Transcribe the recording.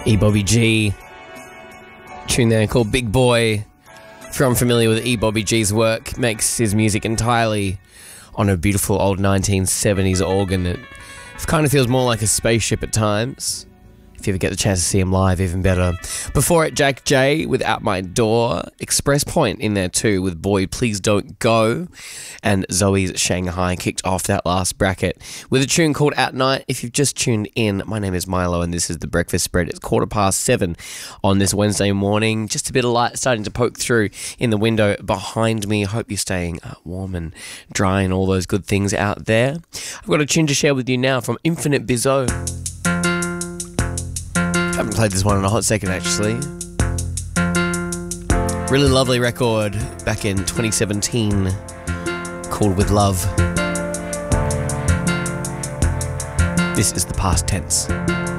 E-Bobby G. Tune there called Big Boy. If you're unfamiliar with E-Bobby G's work, makes his music entirely on a beautiful old 1970s organ. It kind of feels more like a spaceship at times. If you ever get the chance to see him live, even better. Before it, Jack J with Out My Door. Express Point in there too with Boy Please Don't Go. And Zoe's Shanghai kicked off that last bracket with a tune called At Night. If you've just tuned in, my name is Milo and this is The Breakfast Spread. It's 7:15 on this Wednesday morning. Just a bit of light starting to poke through in the window behind me. Hope you're staying warm and dry and all those good things out there. I've got a tune to share with you now from Infinite Bizzo. I haven't played this one in a hot second, actually. Really lovely record back in 2017 called With Love. This is the past tense.